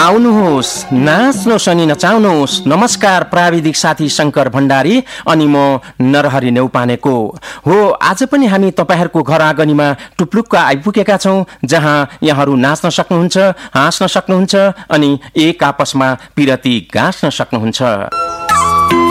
आउनुहोस् नाच्नुहोस् अनि नचाउनुहोस्। नमस्कार प्राविधिक साथी शंकर भण्डारी अनि म नरहरि नेउपानेको हो। आज पनि हामी तपाईहरुको घर आँगनीमा टुप्लुक्क आइपुगेका छौं, जहाँ यहाँहरू नाच्न सक्नुहुन्छ, हाँस्न सक्नुहुन्छ अनि एक आपसमा पिरती गाँस्न सक्नुहुन्छ।